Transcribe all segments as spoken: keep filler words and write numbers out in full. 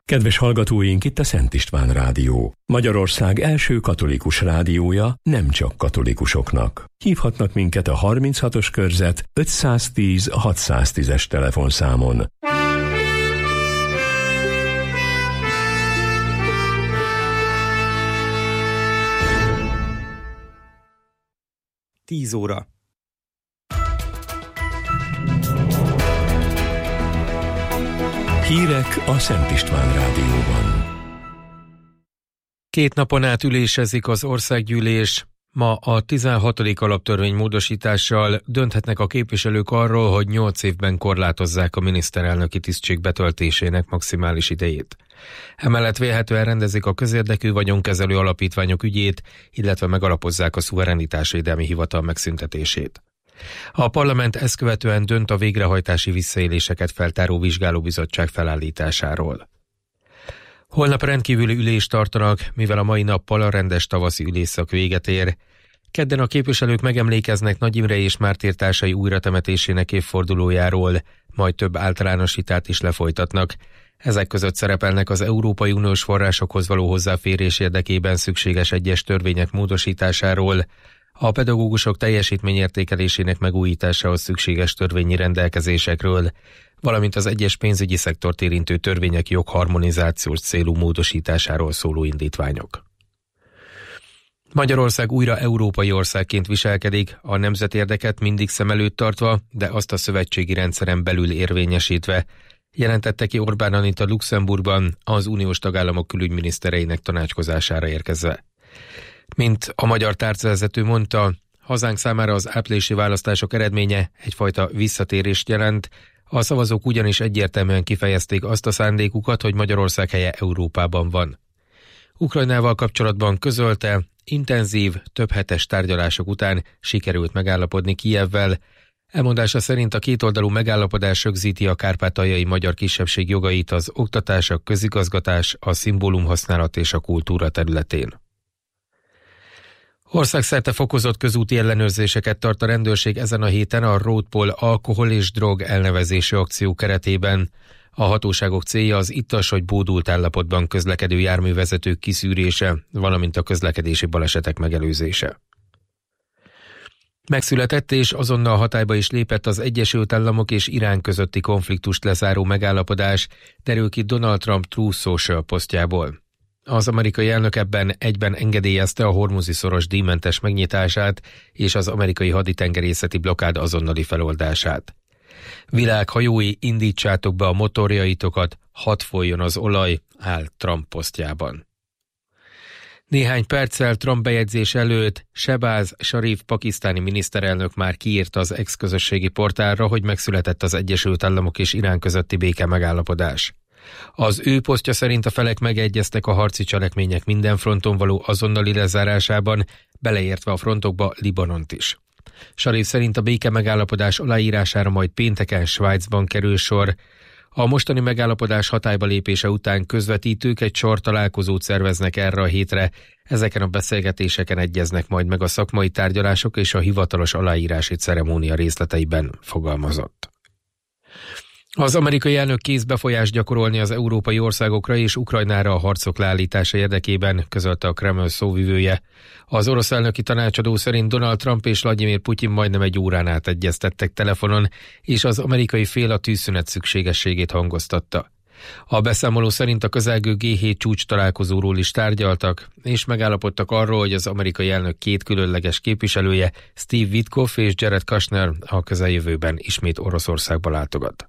Kedves hallgatóink, itt a Szent István Rádió. Magyarország első katolikus rádiója nem csak katolikusoknak. Hívhatnak minket a harminchatos körzet ötszáztíz hatszáztízes telefonszámon. tíz óra. Hírek a Szent István Rádióban. Két napon át ülésezik az országgyűlés. Ma a tizenhatodik alaptörvény módosítással dönthetnek a képviselők arról, hogy nyolc évben korlátozzák a miniszterelnöki tisztség betöltésének maximális idejét. Emellett vélhetően rendezik a közérdekű vagyonkezelő alapítványok ügyét, illetve megalapozzák a szuverenitásvédelmi hivatal megszüntetését. A parlament ezt követően dönt a végrehajtási visszaéléseket feltáró vizsgálóbizottság felállításáról. Holnap rendkívüli ülést tartanak, mivel a mai nappal a rendes tavaszi ülésszak véget ér. Kedden a képviselők megemlékeznek Nagy Imre és mártírtársai újratemetésének évfordulójáról, majd több általános vitát is lefolytatnak. Ezek között szerepelnek az Európai Uniós forrásokhoz való hozzáférés érdekében szükséges egyes törvények módosításáról, a pedagógusok teljesítményértékelésének megújításához szükséges törvényi rendelkezésekről, valamint az egyes pénzügyi szektort érintő törvények jogharmonizációs célú módosításáról szóló indítványok. Magyarország újra európai országként viselkedik, a nemzetérdeket mindig szem előtt tartva, de azt a szövetségi rendszeren belül érvényesítve, jelentette ki Orbán Anita Luxemburgban az uniós tagállamok külügyminisztereinek tanácskozására érkezve. Mint a magyar tárcavezető mondta, hazánk számára az áprilisi választások eredménye egyfajta visszatérést jelent, a szavazók ugyanis egyértelműen kifejezték azt a szándékukat, hogy Magyarország helye Európában van. Ukrajnával kapcsolatban közölte, intenzív, több hetes tárgyalások után sikerült megállapodni Kijevvel. Elmondása szerint a kétoldalú megállapodás rögzíti a kárpátaljai magyar kisebbség jogait az oktatás, a közigazgatás, a szimbólumhasználat és a kultúra területén. Országszerte fokozott közúti ellenőrzéseket tart a rendőrség ezen a héten a Roadpol alkohol és drog elnevezésű akció keretében. A hatóságok célja az ittas vagy bódult állapotban közlekedő járművezetők kiszűrése, valamint a közlekedési balesetek megelőzése. Megszületett és azonnal hatályba is lépett az Egyesült Államok és Irán közötti konfliktust lezáró megállapodás, derül ki Donald Trump Truth Social posztjából. Az amerikai elnök ebben egyben engedélyezte a hormuzi-szoros díjmentes megnyitását és az amerikai haditengerészeti blokkád azonnali feloldását. Világhajói, indítsátok be a motorjaitokat, hadd folyjon az olaj, áll Trump posztjában. Néhány perccel Trump bejegyzés előtt Shehbaz Sharif pakisztáni miniszterelnök már kiírta az ex-közösségi portálra, hogy megszületett az Egyesült Államok és Irán közötti béke megállapodás. Az ő posztja szerint a felek megegyeztek a harci cselekmények minden fronton való azonnali lezárásában, beleértve a frontokba Libanont is. Sharif szerint a béke megállapodás aláírására majd pénteken Svájcban kerül sor. A mostani megállapodás hatályba lépése után közvetítők egy sor találkozót szerveznek erre a hétre, ezeken a beszélgetéseken egyeznek majd meg a szakmai tárgyalások és a hivatalos aláírási ceremónia részleteiben, fogalmazott. Az amerikai elnök kész befolyást gyakorolni az európai országokra és Ukrajnára a harcok leállítása érdekében, közölte a Kreml szóvivője. Az orosz elnöki tanácsadó szerint Donald Trump és Vladimir Putyin majdnem egy órán át egyeztettek telefonon, és az amerikai fél a tűzszünet szükségességét hangoztatta. A beszámoló szerint a közelgő gé hét csúcs találkozóról is tárgyaltak, és megállapodtak arról, hogy az amerikai elnök két különleges képviselője, Steve Witkoff és Jared Kushner a közeljövőben ismét Oroszországba látogat.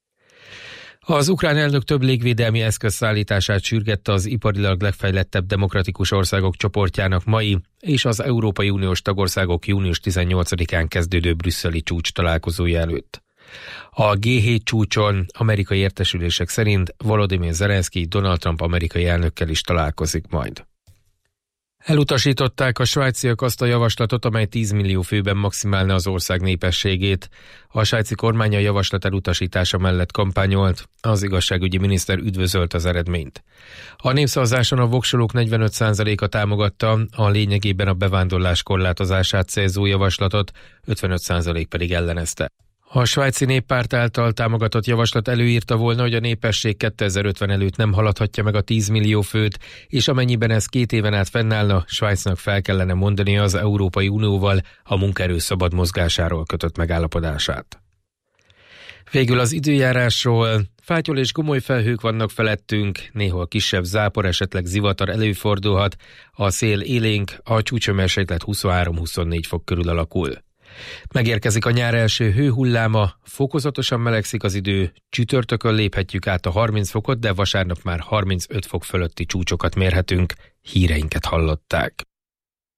Az ukrán elnök több légvédelmi eszköz szállítását sürgette az iparilag legfejlettebb demokratikus országok csoportjának mai és az Európai Uniós tagországok június tizennyolcadikán kezdődő brüsszeli csúcs találkozója előtt. A gé hét csúcson amerikai értesülések szerint Volodymyr Zelenszky Donald Trump amerikai elnökkel is találkozik majd. Elutasították a svájciak azt a javaslatot, amely tíz millió főben maximálna az ország népességét. A svájci kormány a javaslat elutasítása mellett kampányolt, az igazságügyi miniszter üdvözölt az eredményt. A népszavazáson a voksolók negyvenöt százaléka támogatta a lényegében a bevándorlás korlátozását célzó javaslatot, ötvenöt százalék pedig ellenezte. A svájci néppárt által támogatott javaslat előírta volna, hogy a népesség kétezer-ötven előtt nem haladhatja meg a tíz millió főt, és amennyiben ez két éven át fennállna, Svájcnak fel kellene mondania az Európai Unióval a munkaerő szabad mozgásáról kötött megállapodását. Végül az időjárásról. Fátyol és gomoly felhők vannak felettünk, néhol kisebb zápor, esetleg zivatar előfordulhat, a szél élénk, a csúcshőmérséklet huszonhárom-huszonnégy fok körül alakul. Megérkezik a nyár első hőhulláma, fokozatosan melegszik az idő, csütörtökön léphetjük át a harminc fokot, de vasárnap már harmincöt fok fölötti csúcsokat mérhetünk. Híreinket hallották.